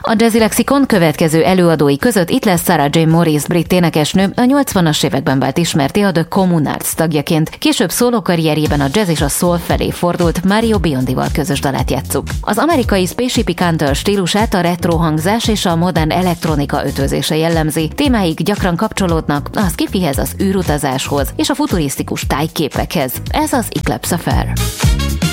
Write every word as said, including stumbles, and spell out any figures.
A Jazzy Lexikon következő előadói között itt lesz Sarah J. Morris, brit énekesnő, a nyolcvanas években vált ismerté a The Communards tagjaként, később szólókarrierjében a jazz és a soul felé fordult, Mario Biondival közös dalát játsszuk. Az amerikai Spaceship Cantor stílusát a retro hangzás és a modern elektronika ötvözése jellemzi, témáik gyakran kapcsolódnak a skifihez, az űrutazáshoz és a futurisztikus tájképekhez. Ez az Eclipse Affair.